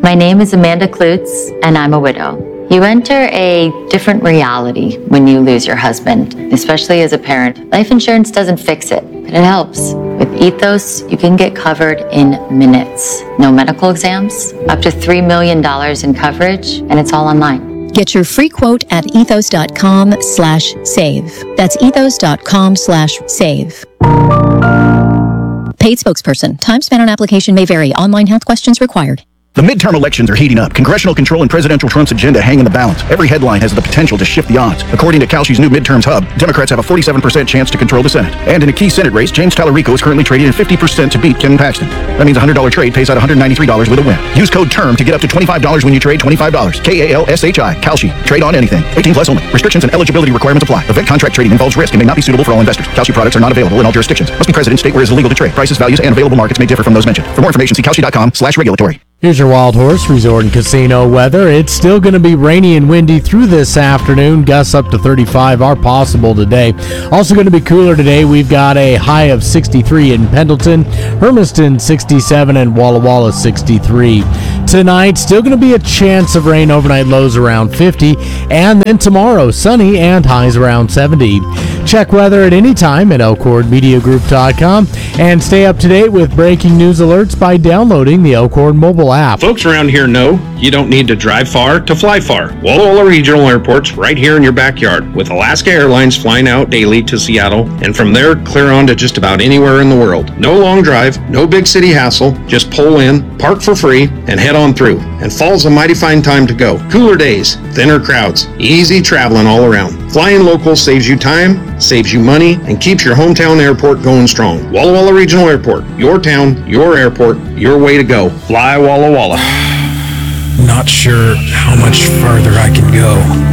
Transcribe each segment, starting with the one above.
My name is Amanda Klutz, and I'm a widow. You enter a different reality when you lose your husband, especially as a parent. Life insurance doesn't fix it, but it helps. With Ethos, you can get covered in minutes. No medical exams, up to $3 million in coverage, and it's all online. Get your free quote at ethos.com/save. That's ethos.com/save. Paid spokesperson. Time spent on application may vary. Online health questions required. The midterm elections are heating up. Congressional control and presidential Trump's agenda hang in the balance. Every headline has the potential to shift the odds. According to Kalshi's new midterms hub, Democrats have a 47% chance to control the Senate. And in a key Senate race, James Tallarico is currently trading at 50% to beat Ken Paxton. That means a $100 trade pays out $193 with a win. Use code TERM to get up to $25 when you trade $25. KALSHI. Kalshi. Trade on anything. 18 plus only. Restrictions and eligibility requirements apply. Event contract trading involves risk and may not be suitable for all investors. Kalshi products are not available in all jurisdictions. Must be present in state where it is illegal to trade. Prices, values, and available markets may differ from those mentioned. For more information, see Kalshi.com/regulatory. Here's your Wild Horse Resort and Casino weather. It's still going to be rainy and windy through this afternoon. Gusts up to 35 are possible today. Also going to be cooler today. We've got a high of 63 in Pendleton, Hermiston 67, and Walla Walla 63. Tonight, still going to be a chance of rain overnight, lows around 50. And then tomorrow, sunny and highs around 70. Check weather at any time at elkhornmediagroup.com and stay up to date with breaking news alerts by downloading the Elkhorn mobile app. Folks around here know you don't need to drive far to fly far. Walla Walla Regional Airport's right here in your backyard, with Alaska Airlines flying out daily to Seattle, and from there clear on to just about anywhere in the world. No long drive, no big city hassle, just pull in, park for free, and head on through. And fall's a mighty fine time to go. Cooler days, thinner crowds, easy traveling all around. Flying local saves you time, saves you money, and keeps your hometown airport going strong. Walla Walla Regional Airport, your town, your airport, your way to go. Fly Walla Walla. Not sure how much farther I can go.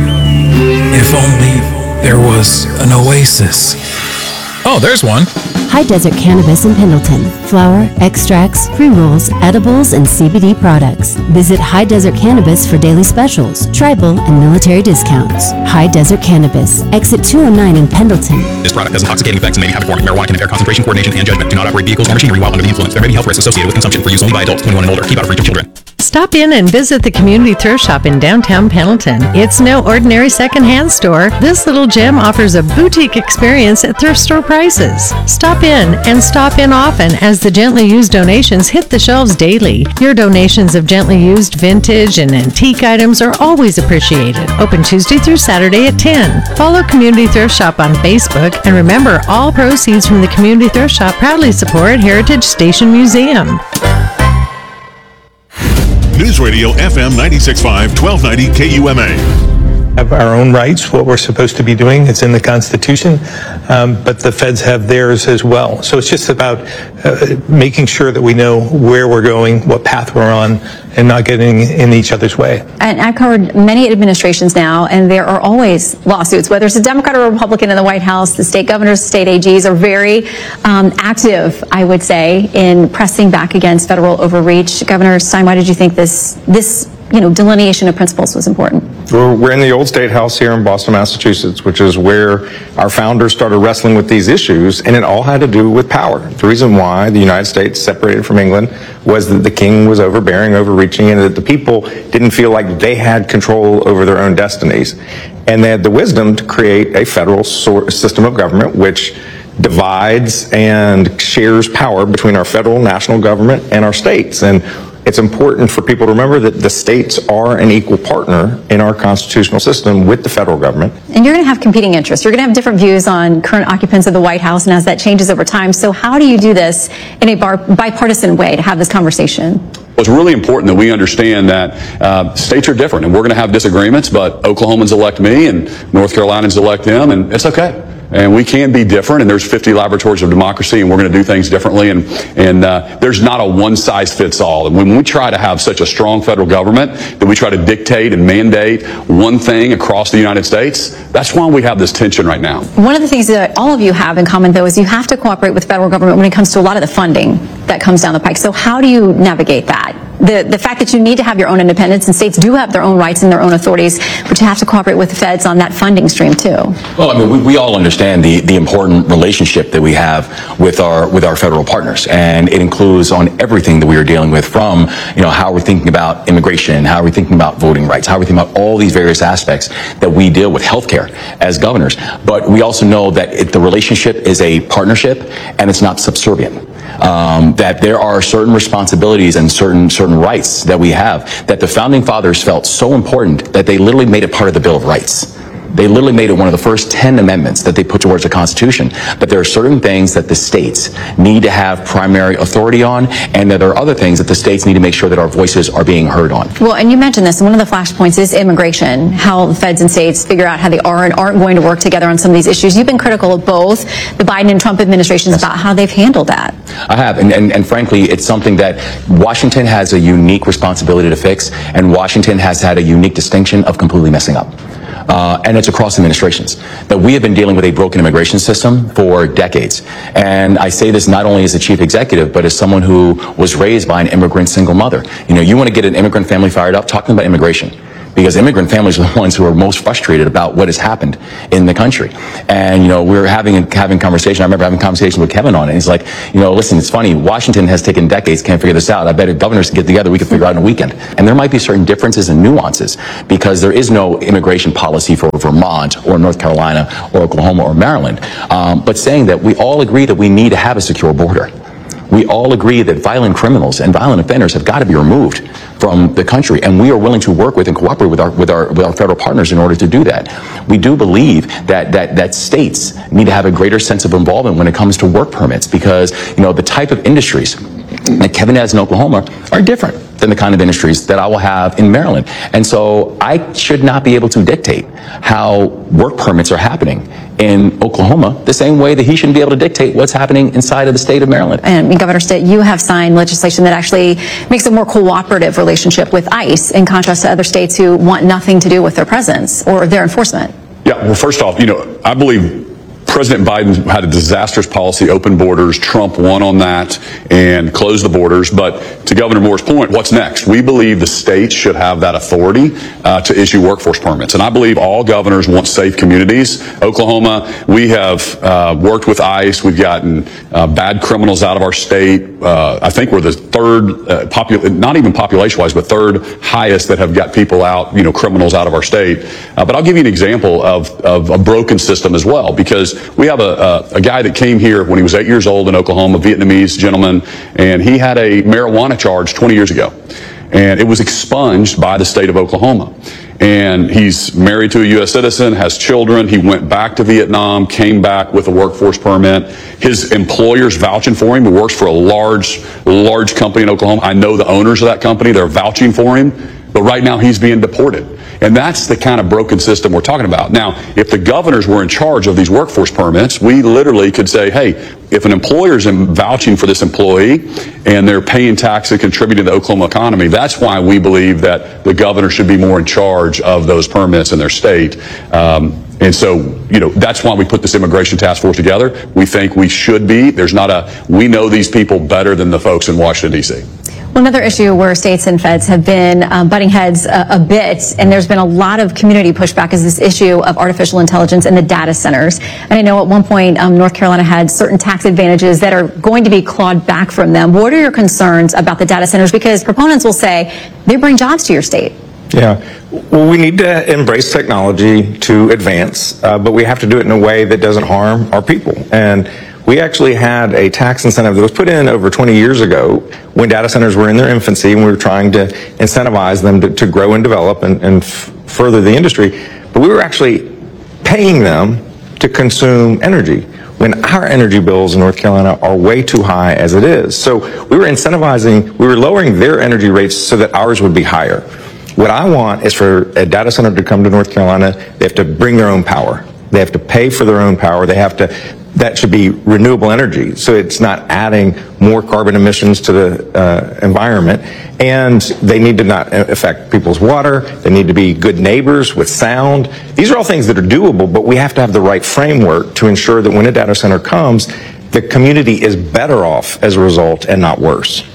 If only there was an oasis. Oh, there's one. High Desert Cannabis in Pendleton. Flower, extracts, pre-rolls, edibles, and CBD products. Visit High Desert Cannabis for daily specials, tribal, and military discounts. High Desert Cannabis. Exit 209 in Pendleton. This product has intoxicating effects and may be habit-forming. Marijuana can impair concentration, coordination, and judgment. Do not operate vehicles or machinery while under the influence. There may be health risks associated with consumption. For use only by adults 21 and older. Keep out of reach of children. Stop in and visit the Community Thrift Shop in downtown Pendleton. It's no ordinary secondhand store. This little gem offers a boutique experience at thrift store prices. Stop in and stop in often, as the gently used donations hit the shelves daily. Your donations of gently used, vintage, and antique items are always appreciated. Open Tuesday through Saturday at 10. Follow Community Thrift Shop on Facebook, and remember, all proceeds from the Community Thrift Shop proudly support Heritage Station Museum. News Radio FM 96.5, 1290 KUMA. Have our own rights, what we're supposed to be doing. It's in the Constitution, but the feds have theirs as well. So it's just about making sure that we know where we're going, what path we're on, and not getting in each other's way. And I've covered many administrations now, and there are always lawsuits, whether it's a Democrat or a Republican in the White House. The state governors, state AGs are very active, I would say, in pressing back against federal overreach. Governor Stein, why did you think this delineation of principles was important? We're in the old State House here in Boston, Massachusetts, which is where our founders started wrestling with these issues, and it all had to do with power. The reason why the United States separated from England was that the king was overbearing, overreaching, and that the people didn't feel like they had control over their own destinies. And they had the wisdom to create a federal system of government which divides and shares power between our federal national government and our states. And it's important for people to remember that the states are an equal partner in our constitutional system with the federal government. And you're going to have competing interests. You're going to have different views on current occupants of the White House, and as that changes over time. So how do you do this in a bipartisan way to have this conversation? Well, it's really important that we understand that states are different, and we're going to have disagreements, but Oklahomans elect me and North Carolinians elect them, and it's okay. And we can be different, and there's 50 laboratories of democracy, and we're going to do things differently, and there's not a one-size-fits-all. And when we try to have such a strong federal government that we try to dictate and mandate one thing across the United States, that's why we have this tension right now. One of the things that all of you have in common, though, is you have to cooperate with the federal government when it comes to a lot of the funding that comes down the pike. So how do you navigate that? the fact that you need to have your own independence, and states do have their own rights and their own authorities, but you have to cooperate with the feds on that funding stream too. Well, I mean, we all understand the important relationship that we have with our federal partners, and it includes on everything that we are dealing with, from how we're thinking about immigration, how we're thinking about voting rights, how we're thinking about all these various aspects that we deal with, healthcare as governors. But we also know that the relationship is a partnership, and it's not subservient. That there are certain responsibilities and certain rights that we have that the founding fathers felt so important that they literally made it part of the Bill of Rights. They literally made it one of the first 10 amendments that they put towards the Constitution. But there are certain things that the states need to have primary authority on, and that there are other things that the states need to make sure that our voices are being heard on. Well, and you mentioned this, and one of the flashpoints is immigration, how the feds and states figure out how they are and aren't going to work together on some of these issues. You've been critical of both the Biden and Trump administrations about how they've handled that. I have, and frankly, it's something that Washington has a unique responsibility to fix, and Washington has had a unique distinction of completely messing up. And it's across administrations, that we have been dealing with a broken immigration system for decades. And I say this not only as a chief executive, but as someone who was raised by an immigrant single mother. You want to get an immigrant family fired up, talk to them about immigration. Because immigrant families are the ones who are most frustrated about what has happened in the country. And, we're having conversation. I remember having a conversation with Kevin on it. He's like, listen, it's funny. Washington has taken decades, can't figure this out. I bet if governors get together, we could figure out in a weekend. And there might be certain differences and nuances, because there is no immigration policy for Vermont or North Carolina or Oklahoma or Maryland. But saying that we all agree that we need to have a secure border. We all agree that violent criminals and violent offenders have got to be removed from the country, and we are willing to work with and cooperate with our federal partners in order to do that. We do believe that states need to have a greater sense of involvement when it comes to work permits, because the type of industries that Kevin has in Oklahoma are different than the kind of industries that I will have in Maryland. And so I should not be able to dictate how work permits are happening in Oklahoma the same way that he shouldn't be able to dictate what's happening inside of the state of Maryland. And Governor Stitt, you have signed legislation that actually makes a more cooperative relationship with ICE, in contrast to other states who want nothing to do with their presence or their enforcement. Yeah, well, first off, I believe President Biden had a disastrous policy, open borders. Trump won on that and closed the borders. But to Governor Moore's point, what's next? We believe the states should have that authority to issue workforce permits. And I believe all governors want safe communities. Oklahoma, we have worked with ICE. We've gotten bad criminals out of our state. I think we're the third, not even population-wise, but third highest that have got people out, criminals out of our state. But I'll give you an example of a broken system as well, because we have a guy that came here when he was 8 years old in Oklahoma, a Vietnamese gentleman, and he had a marijuana charge 20 years ago. And it was expunged by the state of Oklahoma. And he's married to a U.S. citizen, has children. He went back to Vietnam, came back with a workforce permit. His employer's vouching for him. He works for a large company in Oklahoma. I know the owners of that company. They're vouching for him. But right now he's being deported. And that's the kind of broken system we're talking about. Now, if the governors were in charge of these workforce permits, we literally could say, hey, if an employer is vouching for this employee and they're paying tax and contributing to the Oklahoma economy, that's why we believe that the governor should be more in charge of those permits in their state. And so, that's why we put this immigration task force together. We think we should be. We know these people better than the folks in Washington, D.C. Well, another issue where states and feds have been butting heads a bit, and there's been a lot of community pushback, is this issue of artificial intelligence and the data centers. And I know at one point North Carolina had certain tax advantages that are going to be clawed back from them. What are your concerns about the data centers? Because proponents will say they bring jobs to your state. Yeah. Well, we need to embrace technology to advance, but we have to do it in a way that doesn't harm our people. And we actually had a tax incentive that was put in over 20 years ago when data centers were in their infancy, and we were trying to incentivize them to grow and develop and further the industry. But we were actually paying them to consume energy when our energy bills in North Carolina are way too high as it is. So we were lowering their energy rates so that ours would be higher. What I want is for a data center to come to North Carolina. They have to bring their own power. They have to pay for their own power. That should be renewable energy, so it's not adding more carbon emissions to the environment. And they need to not affect people's water. They need to be good neighbors with sound. These are all things that are doable, but we have to have the right framework to ensure that when a data center comes, the community is better off as a result and not worse.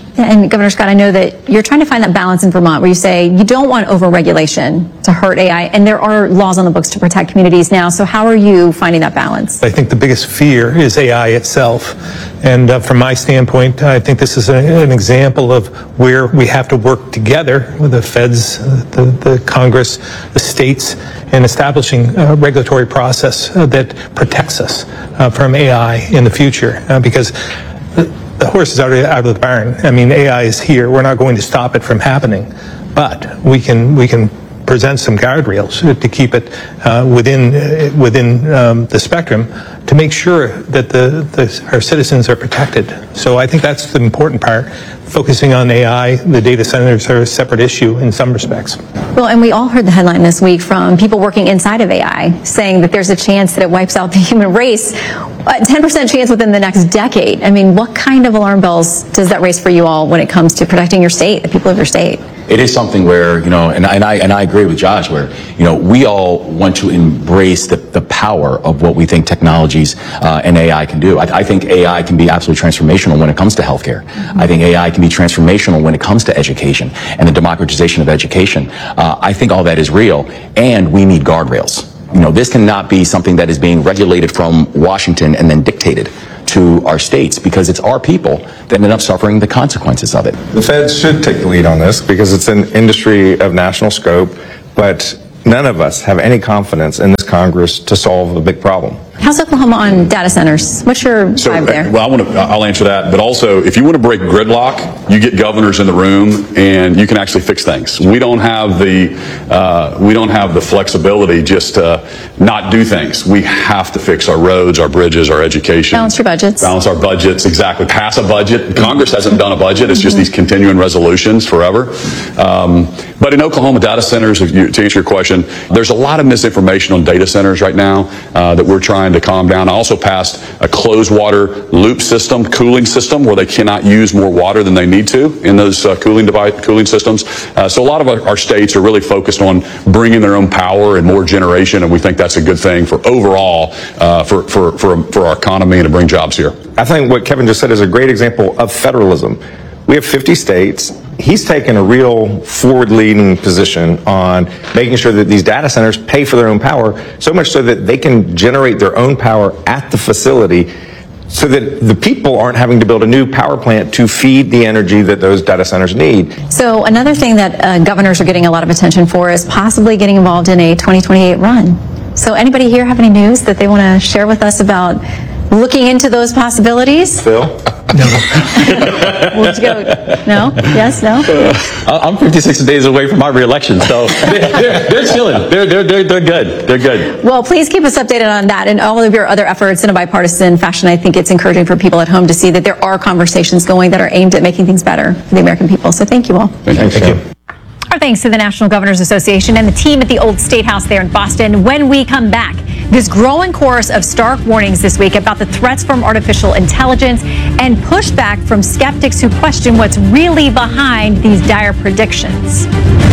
And Governor Scott, I know that you're trying to find that balance in Vermont where you say you don't want over-regulation to hurt AI, and there are laws on the books to protect communities now. So how are you finding that balance? I think the biggest fear is AI itself. And from my standpoint, I think this is an example of where we have to work together with the feds, the Congress, the states, in establishing a regulatory process that protects us from AI in the future. Because the horse is already out of the barn. I mean, AI is here. We're not going to stop it from happening, but we can present some guardrails to keep it within the spectrum to make sure that our citizens are protected. So I think that's the important part. Focusing on AI, the data centers are a separate issue in some respects. Well, and we all heard the headline this week from people working inside of AI saying that there's a chance that it wipes out the human race, a 10% chance within the next decade. I mean, what kind of alarm bells does that raise for you all when it comes to protecting your state, the people of your state? It is something where, and I agree with Josh, where, we all want to embrace the power of what we think technologies and AI can do. I think AI can be absolutely transformational when it comes to healthcare. I think AI can be transformational when it comes to education and the democratization of education. I think all that is real, and we need guardrails. This cannot be something that is being regulated from Washington and then dictated to our states, because it's our people that end up suffering the consequences of it. The feds should take the lead on this because it's an industry of national scope, but none of us have any confidence in this Congress to solve a big problem. How's Oklahoma on data centers? What's your vibe there? Well, I'll answer that. But also, if you want to break gridlock, you get governors in the room, and you can actually fix things. We don't have the flexibility just to not do things. We have to fix our roads, our bridges, our education. Balance your budgets. Balance our budgets, exactly. Pass a budget. Congress hasn't done a budget. It's just these continuing resolutions forever. But in Oklahoma data centers, to answer your question, there's a lot of misinformation on data centers right now that we're trying to calm down. I also passed a closed water loop system, cooling system, where they cannot use more water than they need to in those cooling systems. So a lot of our states are really focused on bringing their own power and more generation, and we think that's a good thing for overall for our economy and to bring jobs here. I think what Kevin just said is a great example of federalism. We have 50 states. He's taken a real forward-leaning position on making sure that these data centers pay for their own power, so much so that they can generate their own power at the facility, so that the people aren't having to build a new power plant to feed the energy that those data centers need. So another thing that governors are getting a lot of attention for is possibly getting involved in a 2028 run. So anybody here have any news that they want to share with us about looking into those possibilities? Phil? No. We'll go. No? Yes? No? I'm 56 days away from my reelection, so they're chilling. They're good. They're good. Well, please keep us updated on that and all of your other efforts in a bipartisan fashion. I think it's encouraging for people at home to see that there are conversations going that are aimed at making things better for the American people. So thank you all. Thank you. Our thanks to the National Governors Association and the team at the Old State House there in Boston. When we come back, this growing chorus of stark warnings this week about the threats from artificial intelligence and pushback from skeptics who question what's really behind these dire predictions.